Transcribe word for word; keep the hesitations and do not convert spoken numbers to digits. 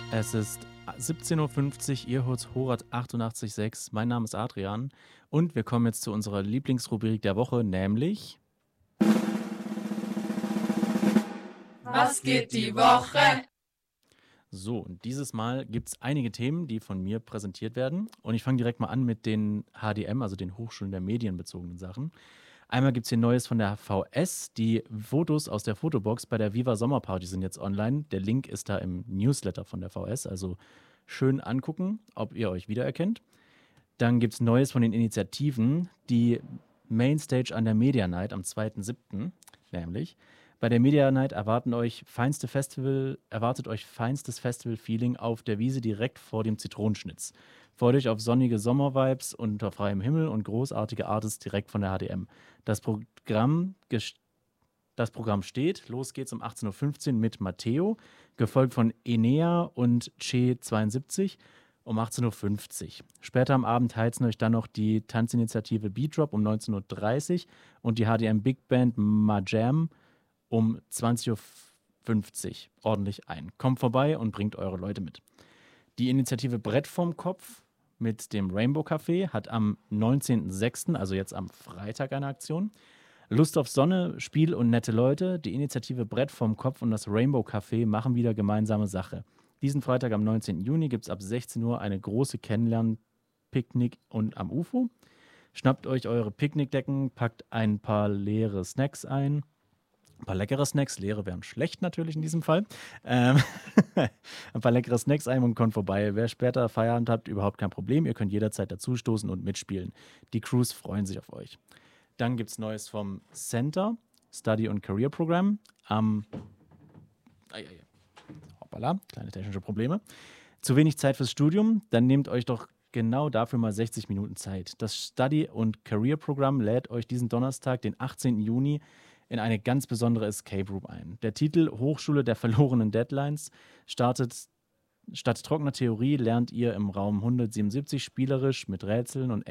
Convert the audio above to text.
Es ist siebzehn Uhr fünfzig, ihr hört Horat achtundachtzig Komma sechs. Mein Name ist Adrian und wir kommen jetzt zu unserer Lieblingsrubrik der Woche, nämlich Was geht die Woche? So, und dieses Mal gibt es einige Themen, die von mir präsentiert werden. Und ich fange direkt mal an mit den H D M, also den Hochschulen der medienbezogenen Sachen. Einmal gibt es hier Neues von der V S. Die Fotos aus der Fotobox bei der Viva Sommerparty sind jetzt online. Der Link ist da im Newsletter von der V S, also schön angucken, ob ihr euch wiedererkennt. Dann gibt es Neues von den Initiativen. Die Mainstage an der Media Night am zweiten siebten nämlich. Bei der Media Night erwarten euch feinste Festival, erwartet euch feinstes Festival-Feeling auf der Wiese direkt vor dem Zitronenschnitz. Freut euch auf sonnige Sommervibes unter freiem Himmel und großartige Artists direkt von der H D M. Das Programm, ges- das Programm steht. Los geht's um achtzehn Uhr fünfzehn mit Matteo, gefolgt von Enea und Che zweiundsiebzig um achtzehn Uhr fünfzig. Später am Abend heizen euch dann noch die Tanzinitiative Beat Drop um neunzehn Uhr dreißig und die H D M Big Band Majam um zwanzig Uhr fünfzig ordentlich ein. Kommt vorbei und bringt eure Leute mit. Die Initiative Brett vom Kopf mit dem Rainbow Café hat am neunzehnten sechsten, also jetzt am Freitag, eine Aktion. Lust auf Sonne, Spiel und nette Leute. Die Initiative Brett vom Kopf und das Rainbow Café machen wieder gemeinsame Sache. Diesen Freitag am neunzehnten Juni gibt es ab sechzehn Uhr eine große Kennenlern-Picknick und am U F O. Schnappt euch eure Picknickdecken, packt ein paar leere Snacks ein. Ein paar leckere Snacks, leere wären schlecht natürlich in diesem Fall. Ähm, ein paar leckere Snacks ein und kommt vorbei. Wer später Feierabend habt, überhaupt kein Problem. Ihr könnt jederzeit dazustoßen und mitspielen. Die Crews freuen sich auf euch. Dann gibt es Neues vom Center, Study und Career Program. Am ähm, hoppala, kleine technische Probleme. Zu wenig Zeit fürs Studium? Dann nehmt euch doch genau dafür mal sechzig Minuten Zeit. Das Study und Career Program lädt euch diesen Donnerstag, den achtzehnten Juni, in eine ganz besondere Escape Room ein. Der Titel Hochschule der verlorenen Deadlines startet. Statt trockener Theorie lernt ihr im Raum hundertsiebenundsiebzig spielerisch mit Rätseln und